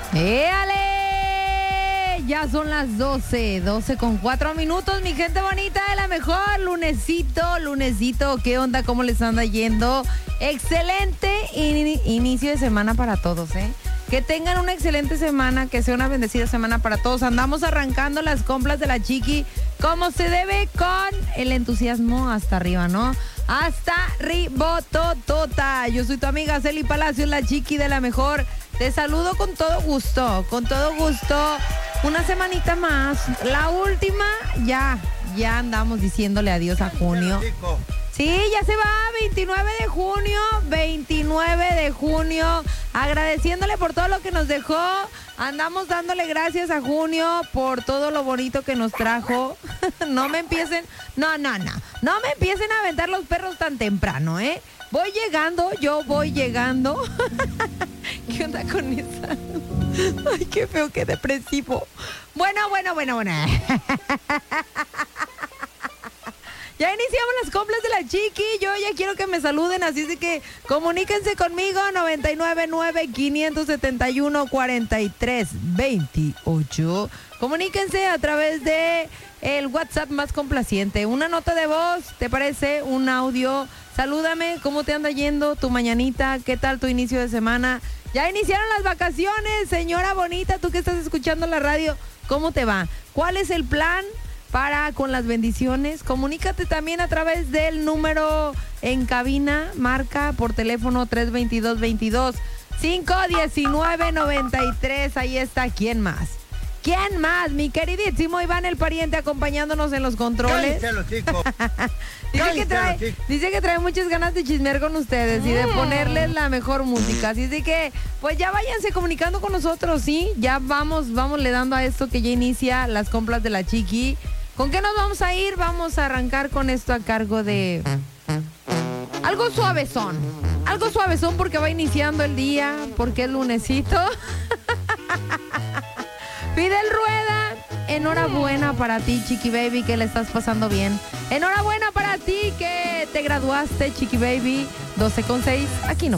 ¡Éale! Ya son las 12 con 4 minutos, mi gente bonita de la mejor. Lunesito, ¿qué onda? ¿Cómo les anda yendo? Excelente inicio de semana para todos, ¿eh? Que tengan una excelente semana, que sea una bendecida semana para todos. Andamos arrancando las compras de la Chiqui como se debe, con el entusiasmo hasta arriba, ¿no? Hasta ribototota. Yo soy tu amiga Celi Palacios, la Chiqui de la mejor. Te saludo con todo gusto, Una semanita más. La última, ya andamos diciéndole adiós a junio. Sí, ya se va, 29 de junio, agradeciéndole por todo lo que nos dejó. Andamos dándole gracias a junio por todo lo bonito que nos trajo. No me empiecen a aventar los perros tan temprano, ¿eh? Voy llegando. ¿Qué onda con esa? Ay, qué feo, qué depresivo. Bueno. Ya iniciamos las compras de la Chiqui. Yo ya quiero que me saluden, así es de que comuníquense conmigo 999-571-4328. Comuníquense a través de el WhatsApp más complaciente. Una nota de voz, ¿te parece? Un audio. Salúdame, ¿cómo te anda yendo tu mañanita? ¿Qué tal tu inicio de semana? Ya iniciaron las vacaciones, señora bonita, tú que estás escuchando la radio, ¿cómo te va? ¿Cuál es el plan para con las bendiciones? Comunícate también a través del número en cabina, marca por teléfono 322-519-93. Ahí está. ¿Quién más? Mi queridísimo Iván el pariente acompañándonos en los controles. Dice que trae muchas ganas de chismear con ustedes y de ponerles la mejor música. Así es que, pues ya váyanse comunicando con nosotros, ¿sí? Ya vamos le dando a esto que ya inicia las compras de la Chiqui. ¿Con qué nos vamos a ir? Vamos a arrancar con esto a cargo de algo suavezón porque va iniciando el día, porque es lunesito. Fidel Rueda, enhorabuena para ti, Chiqui Baby, que le estás pasando bien. Enhorabuena para ti que te graduaste, Chiqui Baby. 12:06, aquí nomás.